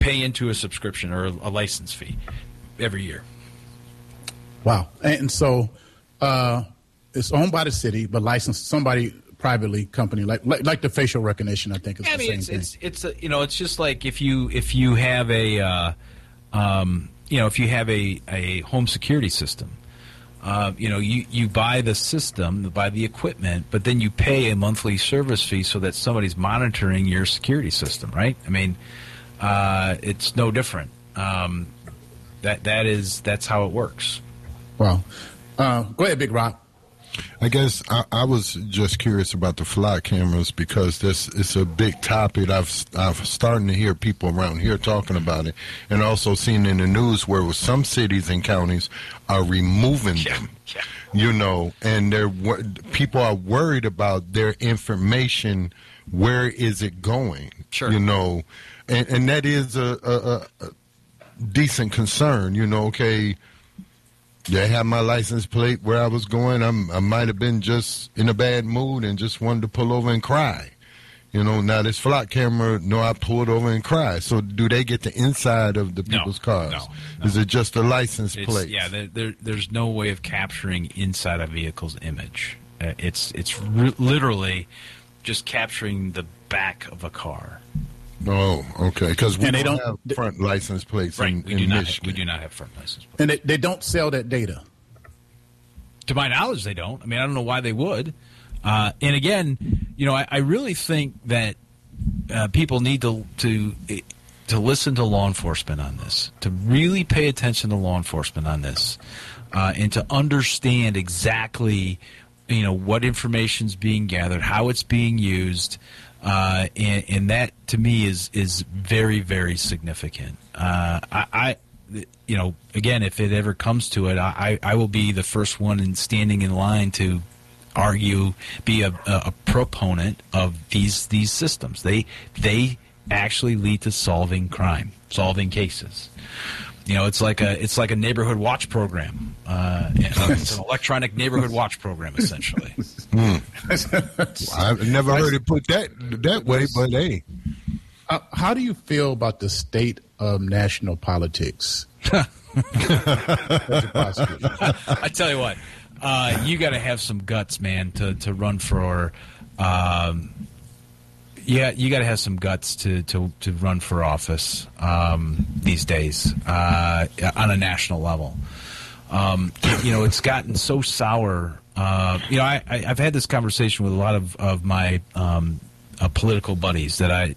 pay into a subscription or a license fee every year. Wow. And so it's owned by the city, but licensed somebody privately company like the facial recognition. I think is the same thing. It's just like if you have a if you have a home security system. You buy the system, buy the equipment, but then you pay a monthly service fee so that somebody's monitoring your security system, right? I mean, it's no different. That's how it works. Wow. Go ahead, Big Rock. I guess I was just curious about the flock cameras because it's a big topic. I've starting to hear people around here talking about it, and also seen in the news where some cities and counties are removing them. Yeah. And people are worried about their information. Where is it going? Sure. And that is a decent concern. Okay. Yeah, I had my license plate where I was going. I might have been just in a bad mood and just wanted to pull over and cry. Now this flock camera, no, I pulled over and cried. So do they get the inside of the people's cars? No. Is it just a license plate? Yeah, there's no way of capturing inside a vehicle's image. It's literally just capturing the back of a car. Oh, okay. Because we don't have front license plates in Michigan. We do not have front license plates. And they don't sell that data? To my knowledge, they don't. I mean, I don't know why they would. And again, I really think that people need to listen to law enforcement on this, to really pay attention to law enforcement on this, and to understand exactly, what information's being gathered, how it's being used. And that to me is very, very significant. Again, if it ever comes to it, I will be the first one standing in line to be a proponent of these systems. They actually lead to solving crime, solving cases. It's like a neighborhood watch program. It's an electronic neighborhood watch program, essentially. I've never heard it put that way, but hey. How do you feel about the state of national politics? I tell you what, you got to have some guts, man, to run for. You got to have some guts to run for office these days on a national level. It's gotten so sour. I've had this conversation with a lot of my political buddies that I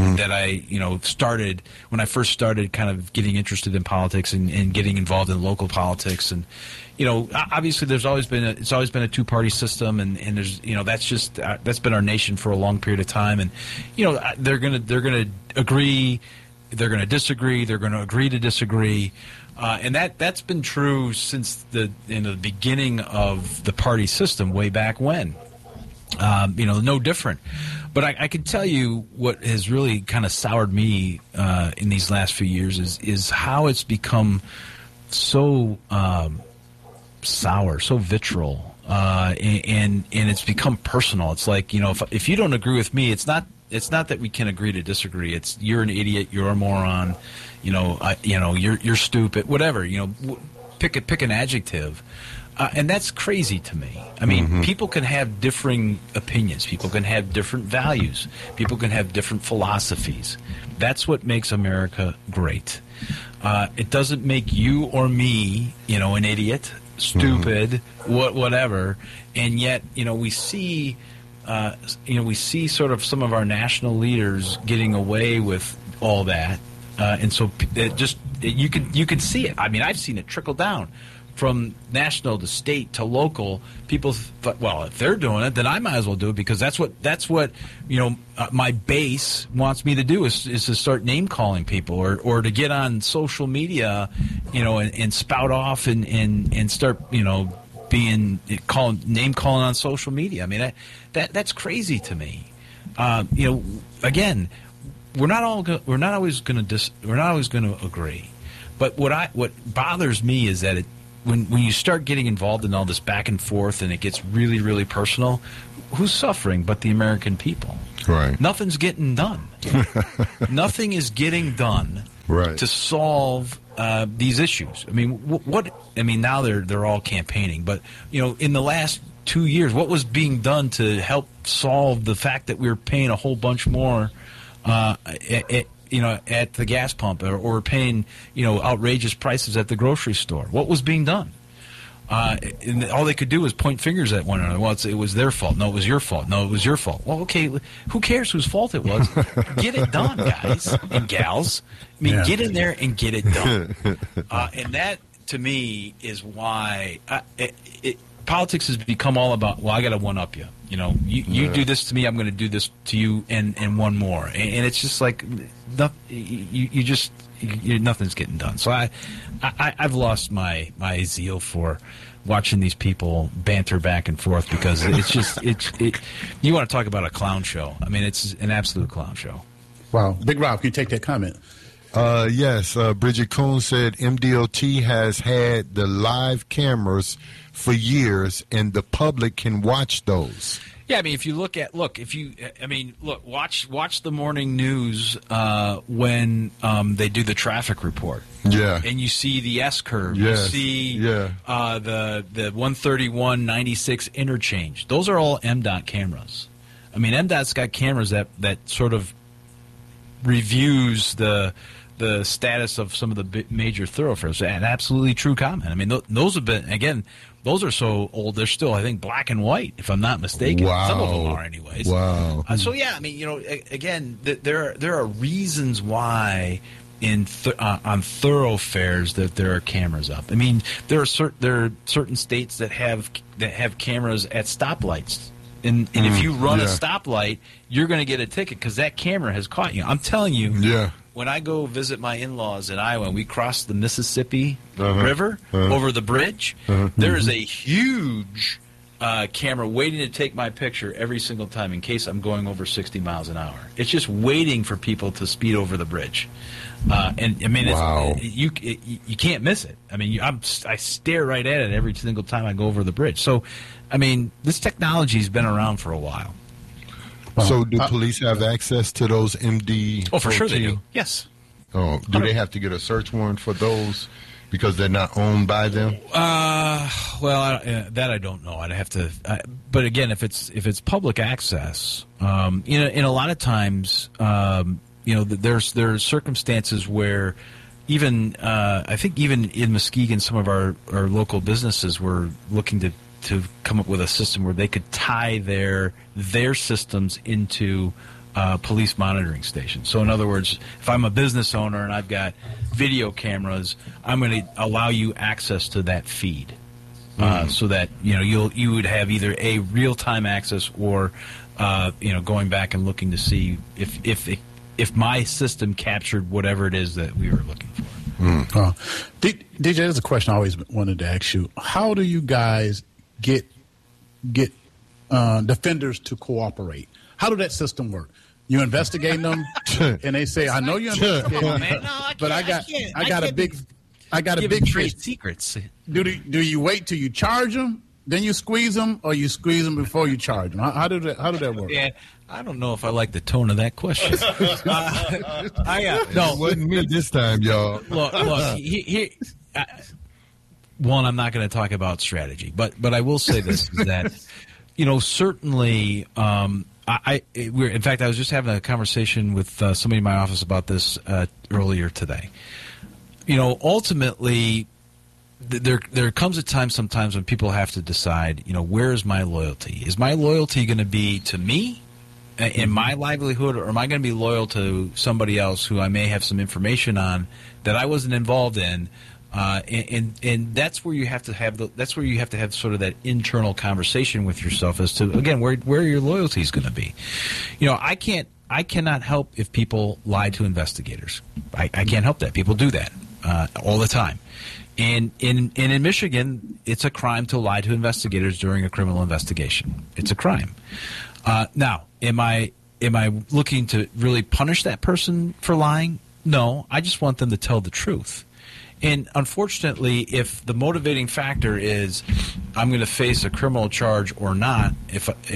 started when I first started kind of getting interested in politics and getting involved in local politics. And obviously it's always been a two-party system, and there's that's been our nation for a long period of time. And they're gonna agree, they're gonna disagree, they're gonna agree to disagree. And that's been true since the beginning of the party system way back when. No different. But I can tell you what has really kind of soured me in these last few years is how it's become so sour, so vitriol, and it's become personal. It's like if you don't agree with me, it's not that we can agree to disagree. It's you're an idiot, you're a moron. You're stupid, whatever, pick an adjective. And that's crazy to me. I mean, people can have differing opinions. People can have different values. People can have different philosophies. That's what makes America great. It doesn't make you or me, an idiot, stupid, whatever. And yet, we see sort of some of our national leaders getting away with all that. And so you can see it. I mean, I've seen it trickle down from national to state to local. People thought, well, if they're doing it, then I might as well do it, because that's what my base wants me to do is to start name calling people or to get on social media, and spout off and start being name calling on social media. I mean that's crazy to me. Again, we're not always going to agree, but what bothers me is that when you start getting involved in all this back and forth and it gets really, really personal, who's suffering but the American people? Right. Nothing's getting done. Nothing is getting done right, to solve these issues. I mean, what? I mean, now they're all campaigning, but in the last 2 years, what was being done to help solve the fact that we were paying a whole bunch more, at the gas pump, or paying outrageous prices at the grocery store? What was being done? And all they could do was point fingers at one another. Well, it was their fault. No, it was your fault. No, it was your fault. Well, okay, who cares whose fault it was? Get it done, guys and gals. I mean, get in there and get it done. And that, to me, is why politics has become all about, well, I got to one-up you. You do this to me, I'm going to do this to you, and one more. And it's just like, nothing's getting done. So I've lost my zeal for watching these people banter back and forth, because it's just you want to talk about a clown show. I mean, it's an absolute clown show. Wow. Big Rob, can you take that comment? Yes. Bridget Coon said MDOT has had the live cameras for years, and the public can watch those. Yeah, I mean, if you watch the morning news when they do the traffic report. Yeah. And you see the S curve. Yes. You see the 131-96 interchange. Those are all MDOT cameras. I mean, MDOT's got cameras that sort of reviews the status of some of the major thoroughfares. An absolutely true comment. I mean, those have been, again, those are so old, they're still, I think, black and white, if I'm not mistaken. Wow. Some of them are anyways. Wow. So, yeah, I mean, again, there are reasons why on thoroughfares that there are cameras up. I mean, there are certain states that have cameras at stoplights. And if you run a stoplight, you're going to get a ticket because that camera has caught you. I'm telling you, when I go visit my in-laws in Iowa and we cross the Mississippi River over the bridge, there is a huge camera waiting to take my picture every single time in case I'm going over 60 miles an hour. It's just waiting for people to speed over the bridge. And I mean, you can't miss it. I mean, I stare right at it every single time I go over the bridge. So, I mean, this technology's been around for a while. So, do police have access to those MD? Oh, for sure they do. Yes. Oh, do they have to get a search warrant for those because they're not owned by them? Well, that I don't know. I'd have to. But again, if it's public access, in a lot of times, there's circumstances where even I think even in Muskegon, some of our local businesses were looking to come up with a system where they could tie their systems into police monitoring stations. So in other words, if I'm a business owner and I've got video cameras, I'm going to allow you access to that feed, so that you would have either a real-time access or going back and looking to see if my system captured whatever it is that we were looking for. DJ, there's a question I always wanted to ask you. How do you guys get defenders to cooperate? How does that system work? You investigate them, and they say, "I know you investigate them, but I got a big trade secrets." Do you wait till you charge them, then you squeeze them, or you squeeze them before you charge them? How did that work? Yeah, I don't know if I like the tone of that question. No, it wasn't me this time, y'all. Look. One, I'm not going to talk about strategy, but I will say this: is that certainly, in fact, I was just having a conversation with somebody in my office about this earlier today. Ultimately, there comes a time sometimes when people have to decide, where is my loyalty? Is my loyalty going to be to me and my livelihood, or am I going to be loyal to somebody else who I may have some information on that I wasn't involved in? And that's where you have to have sort of that internal conversation with yourself as to, again, where your loyalty is going to be. I cannot help if people lie to investigators. I can't help that. People do that all the time. And in Michigan, it's a crime to lie to investigators during a criminal investigation. It's a crime. Now, am I looking to really punish that person for lying? No, I just want them to tell the truth. And unfortunately, if the motivating factor is I'm going to face a criminal charge or not,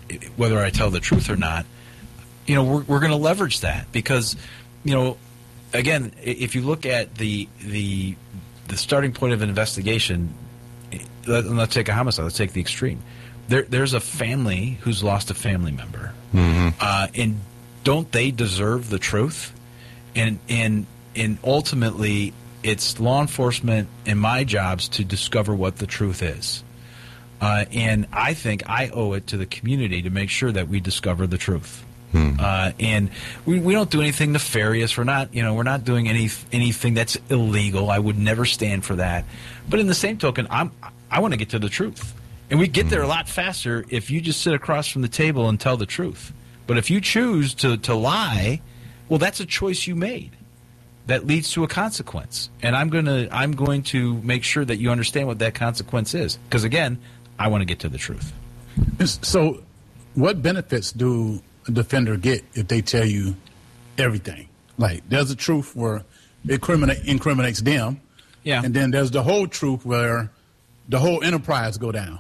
whether I tell the truth or not, we're going to leverage that because, again, if you look at the starting point of an investigation, let's take a homicide. Let's take the extreme. There's a family who's lost a family member, and don't they deserve the truth? And ultimately, it's law enforcement and my jobs to discover what the truth is. And I think I owe it to the community to make sure that we discover the truth. And we don't do anything nefarious. We're not doing anything that's illegal. I would never stand for that. But in the same token, I want to get to the truth. And we get there a lot faster if you just sit across from the table and tell the truth. But if you choose to lie, well, that's a choice you made that leads to a consequence. And I'm going to make sure that you understand what that consequence is. Because again, I want to get to the truth. So, what benefits do a defender get if they tell you everything? Like, there's a truth where it incriminates them, and then there's the whole truth where the whole enterprise go down.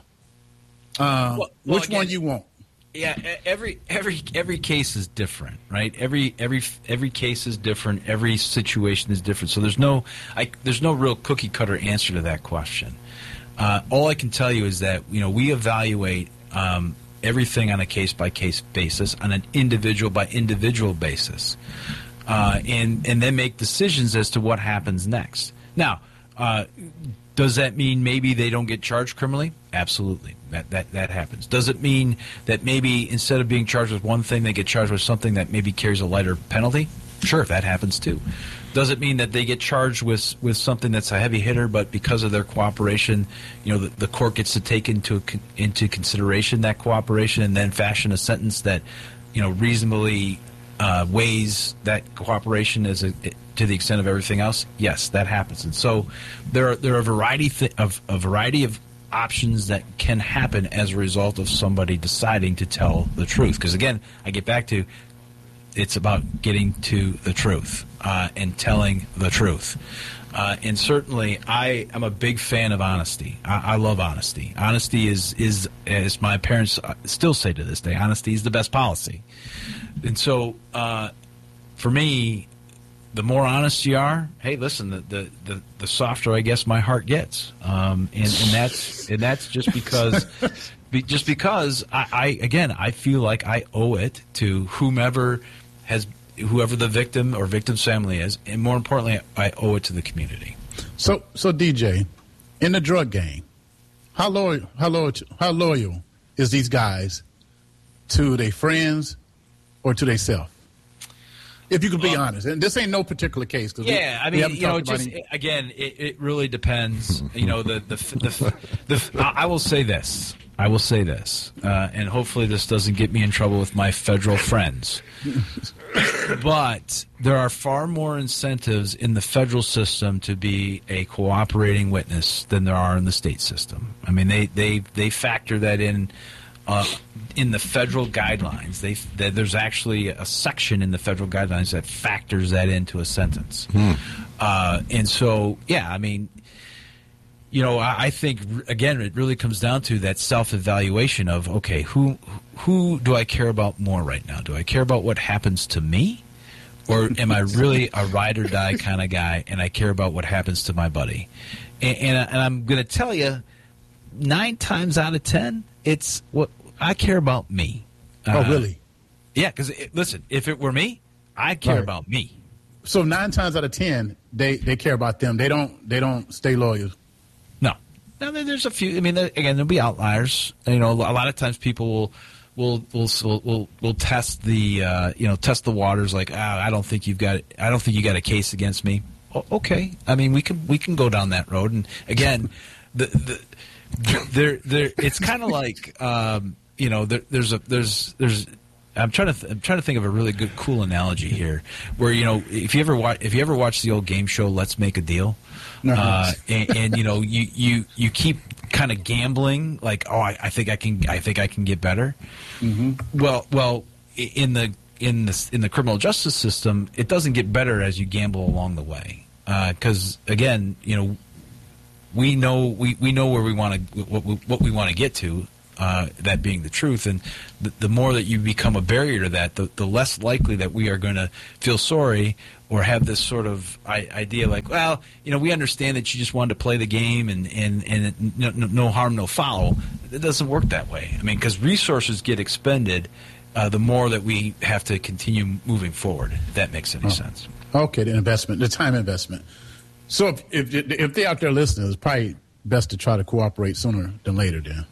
Which one you want? Yeah, every case is different, right? Every case is different. Every situation is different. So there's no real cookie cutter answer to that question. All I can tell you is that we evaluate everything on a case by case basis, on an individual by individual basis, and then make decisions as to what happens next. Now, does that mean maybe they don't get charged criminally? Absolutely, that happens. Does it mean that maybe instead of being charged with one thing, they get charged with something that maybe carries a lighter penalty? Sure, that happens too. Does it mean that they get charged with something that's a heavy hitter, but because of their cooperation, the court gets to take into consideration that cooperation and then fashion a sentence that reasonably weighs that cooperation to the extent of everything else? Yes, that happens. And so there are a variety of options that can happen as a result of somebody deciding to tell the truth. Because again, I get back to it's about getting to the truth and telling the truth. And certainly, I am a big fan of honesty. I love honesty. Honesty is, as my parents still say to this day, honesty is the best policy. And so, for me, the more honest you are, hey, listen, the softer I guess my heart gets, and that's just because I feel like I owe it to whoever the victim or victim's family is, and more importantly, I owe it to the community. So DJ, in the drug game, how loyal is these guys to their friends or to themselves? If you could be honest, and this ain't no particular case. Yeah, it really depends. I will say this. And hopefully this doesn't get me in trouble with my federal friends. But there are far more incentives in the federal system to be a cooperating witness than there are in the state system. I mean, they factor that in the federal guidelines. There's actually a section in the federal guidelines that factors that into a sentence. And so, yeah, I mean, I think, again, it really comes down to that self-evaluation of, okay, who do I care about more right now? Do I care about what happens to me? Or am I really a ride-or-die kind of guy, and I care about what happens to my buddy? And I'm going to tell you, 9 times out of 10, it's what I care about me. Oh, really? Yeah, because, listen, if it were me, I care about me. So 9 times out of 10, they care about them. They don't stay loyal. Now, there's a few. I mean, again, there'll be outliers. A lot of times people will test test the waters. Like, I don't think you got a case against me. Okay, I mean, we can go down that road. And again, it's kind of like there's. I'm trying to think of a really good, cool analogy here. Where if you ever watch the old game show Let's Make a Deal, and you keep kind of gambling, like, oh, I think I can get better. Mm-hmm. Well, in the criminal justice system, it doesn't get better as you gamble along the way, because again, we know where we want to what we want to get to. that being the truth. And the more that you become a barrier to that, the less likely that we are going to feel sorry or have this sort of idea like, well, we understand that you just wanted to play the game and no harm, no foul. It doesn't work that way. I mean, because resources get expended the more that we have to continue moving forward, if that makes any sense. Okay, the time investment. So if they're out there listening, it's probably best to try to cooperate sooner than later then.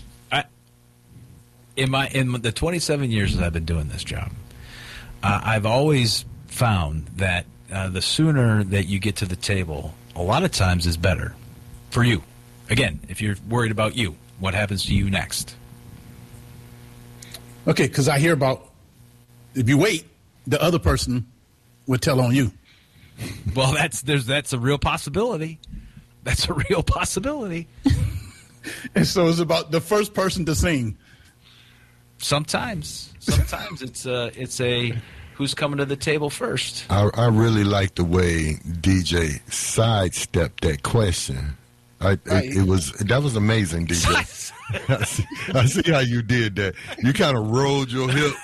In the 27 years that I've been doing this job, I've always found that the sooner that you get to the table, a lot of times is better for you. Again, if you're worried about you, what happens to you next? Okay, because I hear about if you wait, the other person would tell on you. Well, that's a real possibility. That's a real possibility. And so it's about the first person to sing. Sometimes it's a who's coming to the table first. I really like the way DJ sidestepped that question. That was amazing, DJ. I see how you did that. You kind of rolled your hip.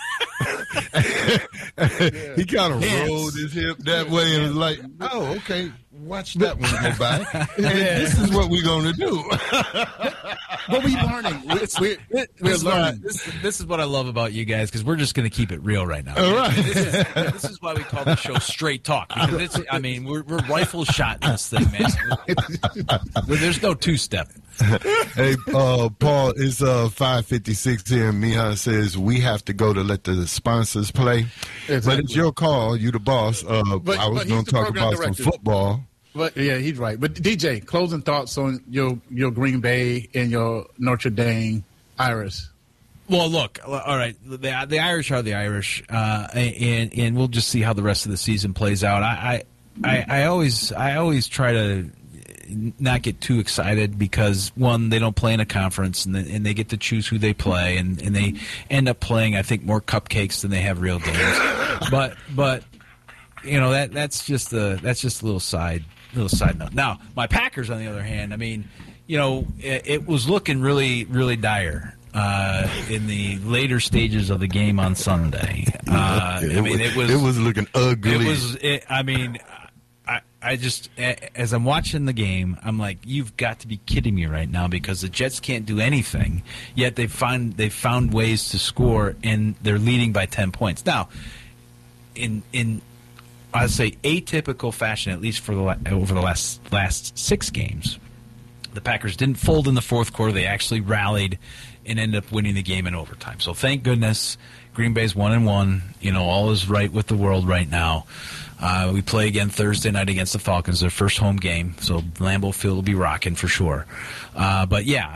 He kind of rolled his hip that way and was like, oh, okay, watch that one go by. And this is what we're going to do. But we're learning. We're learning. This is what I love about you guys, because we're just going to keep it real right now. All right. This is why we call the show Straight Talk. Because we're rifle shot in this thing, man. There's no two-step. Hey, Paul, it's 5:56 here, and Mihan says we have to go to let the sponsors play. Exactly. But it's your call. You the boss. I was going to talk about some football. But yeah, he's right. But DJ, closing thoughts on your Green Bay and your Notre Dame Irish. Well, look, all right. The Irish are the Irish, and we'll just see how the rest of the season plays out. I always try to not get too excited because, one, they don't play in a conference, and they get to choose who they play, and they end up playing, I think, more cupcakes than they have real games. But that's just a little side note. Now, my Packers, on the other hand, it was looking really, really dire in the later stages of the game on Sunday. It was looking ugly. I just, as I'm watching the game, I'm like, you've got to be kidding me right now, because the Jets can't do anything, yet they've found ways to score, and they're leading by 10 points. Now, in I'd say atypical fashion, at least for over the last 6 games, the Packers didn't fold in the fourth quarter. They actually rallied and ended up winning the game in overtime. So thank goodness Green Bay's 1-1. All is right with the world right now. We play again Thursday night against the Falcons, their first home game, so Lambeau Field will be rocking for sure. But yeah,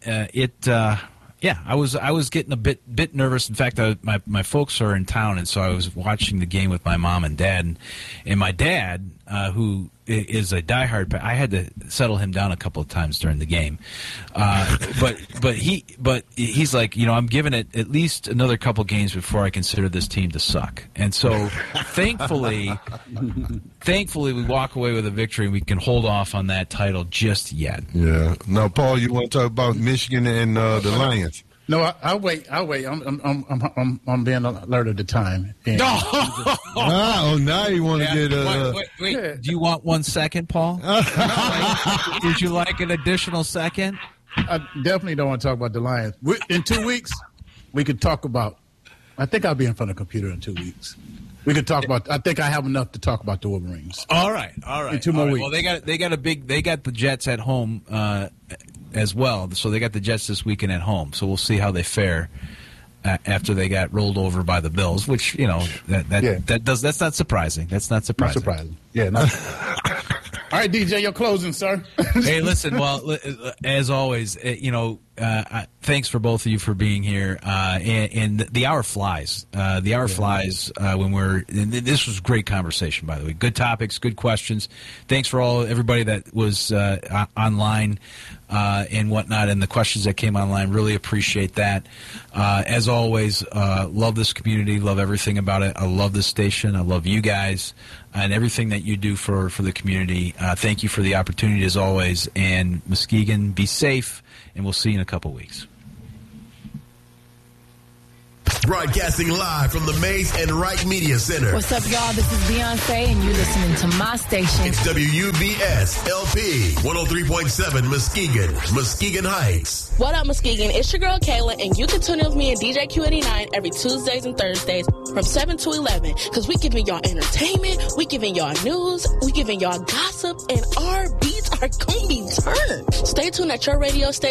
I was getting a bit nervous. In fact, my folks are in town, and so I was watching the game with my mom and dad. And my dad, who is a diehard, I had to settle him down a couple of times during the game. But he's like, I'm giving it at least another couple games before I consider this team to suck. And so, thankfully, we walk away with a victory, and we can hold off on that title just yet. Yeah. Now, Paul, you want to talk about Michigan and the Lions? No, I'll wait. I'm being alert at the time. Now you want to get wait. Do you want 1 second, Paul? Would you like an additional second? I definitely don't want to talk about the Lions. In 2 weeks, we could talk about. I think I'll be in front of a computer in 2 weeks. We could talk about. I think I have enough to talk about the Wolverines. All right. In 2 more weeks. Well, they got the Jets at home as well. So they got the Jets this weekend at home. So we'll see how they fare after they got rolled over by the Bills. Which that's not surprising. That's not surprising. Not surprising. Yeah. All right, DJ, your closing, sir. Hey, listen. Well, as always, thanks for both of you for being here. And the hour flies. The hour flies when we're. And this was a great conversation, by the way. Good topics, good questions. Thanks for everybody that was online and whatnot, and the questions that came online. Really appreciate that. As always, love this community. Love everything about it. I love this station. I love you guys and everything that you do for the community. Thank you for the opportunity, as always. And Muskegon, be safe, and we'll see you in a couple weeks. Broadcasting live from the Mays and Wright Media Center. What's up, y'all? This is Beyonce, and you're listening to my station. It's WUBS LP 103.7 Muskegon Heights. What up, Muskegon? It's your girl Kayla, and you can tune in with me and DJ Q89 every Tuesdays and Thursdays from 7 to 11, because we giving y'all entertainment, we giving y'all news, we giving y'all gossip, and our beats are gonna be turned. Stay tuned at your radio station.